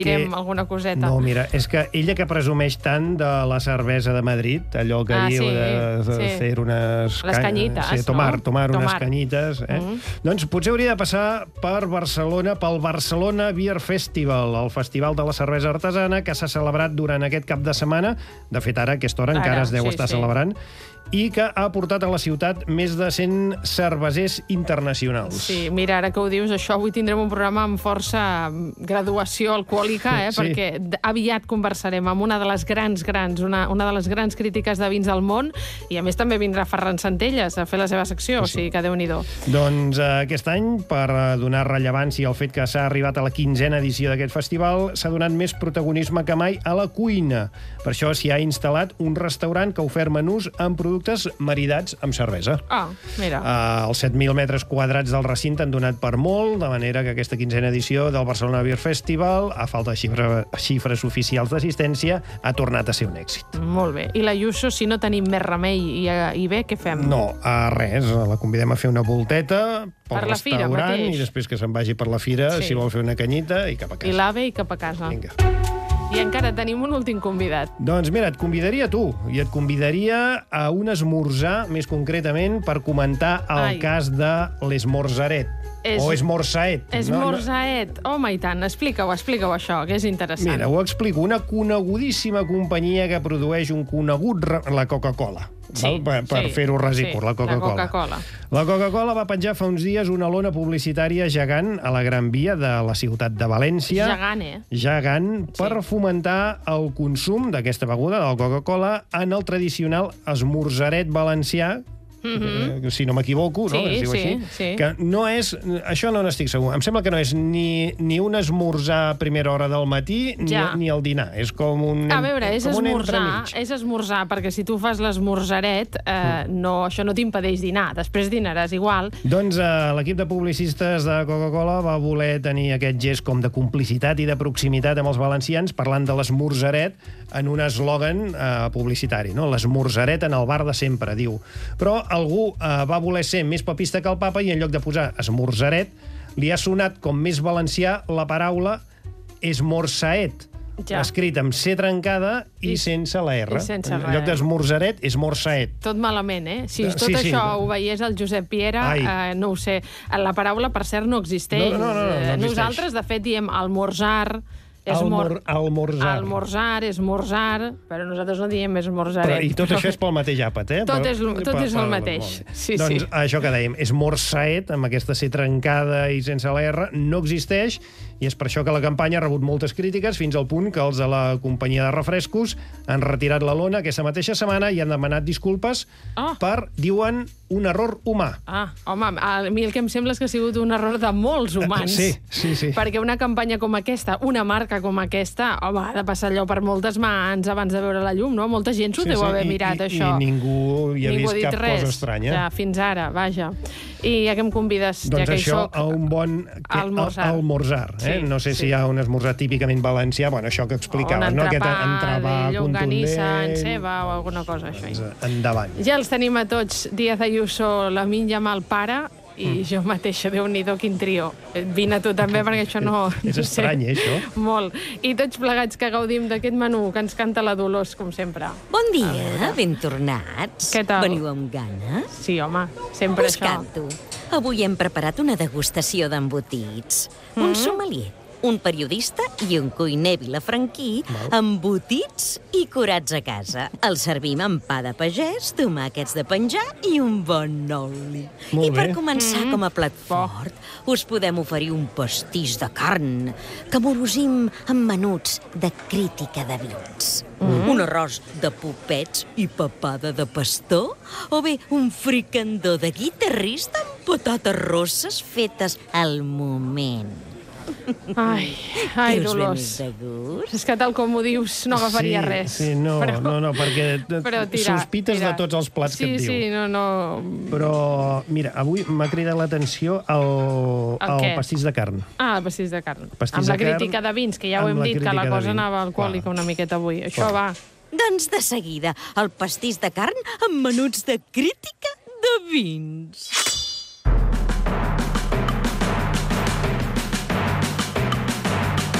direm alguna coseta. No, mira, és que ella que presumeix tant de la cervesa de Madrid, allò que diu de fer unes... Les canyites, sí, tomar unes canyites, doncs potser hauria de passar per Barcelona, pel Barcelona Beer Festival, el festival de la cervesa artesana que s'ha celebrat durant aquest cap de setmana. De fet, ara, a aquesta hora, encara es deu estar celebrant, i que ha portat a la ciutat més de 100 cervesers internacionals. Sí, mira, ara que ho dius, això avui tindrem un programa amb força graduació alcohòlica, perquè aviat conversarem amb una de les grans, una de les grans crítiques de vins del món, i a més també vindrà Ferran Centelles a fer la seva secció, o sigui que Déu-n'hi-do. Doncs aquest any, per donar rellevància al fet que s'ha arribat a la 15a edició d'aquest festival, s'ha donat més protagonisme que mai a la cuina. Per això s'hi ha instal·lat un restaurant que ha ofert menús amb productes maridats amb cervesa. Mira. Els 7.000 metres quadrats del recinte han donat per molt, de manera que aquesta 15a edició del Barcelona Beer Festival, a falta de xifres oficials d'assistència, ha tornat a ser un èxit. Molt bé. I la Ayuso, si no tenim més remei i bé, què fem? No, res. La convidem a fer una volteta pel restaurant i després que se'n vagi per la fira, si vol fer una canyita, i cap a casa. I l'AVE i cap a casa. Vinga. I encara tenim un últim convidat. Doncs mira, et convidaria a tu, i et convidaria a un esmorzar, més concretament, per comentar el cas de l'esmorzaret. O esmorzaet. Esmorzaet. Home, i tant. Explica-ho, això, que és interessant. Mira, ho explico. Una conegudíssima companyia que produeix un conegut... La Coca-Cola. Per fer-ho resícul, la Coca-Cola. La Coca-Cola va penjar fa uns dies una lona publicitària gegant a la Gran Via de la ciutat de València. Gegant, Gegant, per fomentar el consum d'aquesta beguda, del Coca-Cola, en el tradicional esmorzaret valencià, si no m'equivoco, no? Sí. Que no és... Això no n'estic segur. Em sembla que no és ni un esmorzar a primera hora del matí ni el dinar. És com un... A veure, és esmorzar, perquè si tu fas l'esmorzaret, això no t'impedeix dinar. Després dinaràs igual. Doncs l'equip de publicistes de Coca-Cola va voler tenir aquest gest com de complicitat i de proximitat amb els valencians, parlant de l'esmorzaret en un eslògan publicitari. L'esmorzaret en el bar de sempre, diu. Però algú va voler ser més papista que el papa i en lloc de posar esmorzaret li ha sonat com més valencià la paraula esmorzaet, escrit amb C trencada i sense la R. En lloc d'esmorzaret, esmorzaet. Tot malament, Si tot això ho veiés el Josep Piera, no ho sé. La paraula, per cert, no existeix. Nosaltres, de fet, diem almorzar, almorzar, però nosaltres no diem esmorzaret. I tot això és pel mateix àpat, Tot és el mateix. Doncs això que dèiem, esmorzaet, amb aquesta C trencada i sense la R, no existeix, i és per això que la campanya ha rebut moltes crítiques, fins al punt que els de la companyia de refrescos han retirat la lona aquesta mateixa setmana i han demanat disculpes per, diuen, un error humà. Home, a mi el que em sembla és que ha sigut un error de molts humans. Sí. Perquè una campanya com aquesta, una marca com aquesta, home, ha de passar allò per moltes mans abans de veure la llum, no? Molta gent s'ho deu haver mirat, això. I ningú hi ha vist cap cosa estranya. Ja, fins ara, vaja. I a què em convides, ja que hi soc? Doncs això, a un bon almorzar. No sé si hi ha un esmorzar típicament valencià, això que explicaves, no? Aquest entrepà llonganissa en ceba o alguna cosa, això. Endavant. Ja els tenim a tots, Díaz Ayuso, Lamin Yamal, pare, i jo mateixa, Déu-n'hi-do, quin trio. Vine a tu també, perquè això no... És estrany, això. Molt. I tots plegats que gaudim d'aquest menú que ens canta la Dolors, com sempre. Bon dia, ben tornats. Què tal? Veniu amb ganes? Sí, home, sempre Us canto. Avui hem preparat una degustació d'embotits. Un sommelier, un periodista i un cuiner vilafranquí, embotits i curats a casa. El servim amb pa de pagès, tomàquets de penjar i un bon oli. I per començar, com a plat fort, us podem oferir un pastís de carn que morosim amb menuts de crítica de vins. Un arròs de popets i papada de pastor, o bé un fricandó de guitarrista amb patates rosses fetes al moment. Ai, Dolors. És que tal com ho dius, no agafaria res. Sí, no, perquè sospites de tots els plats que et diu. Sí, no. Però, mira, avui m'ha cridat l'atenció el pastís de carn. El pastís de carn. Amb la crítica de vins, que ja ho hem dit, que la cosa anava alcohòlica una miqueta avui. Això va. Doncs de seguida, el pastís de carn amb menuts de crítica de vins.